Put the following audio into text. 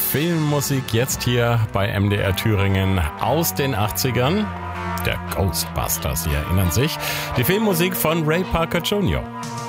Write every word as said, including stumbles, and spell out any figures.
Filmmusik jetzt hier bei M D R Thüringen aus den achtzigern. Der Ghostbusters, Sie erinnern sich. Die Filmmusik von Ray Parker Junior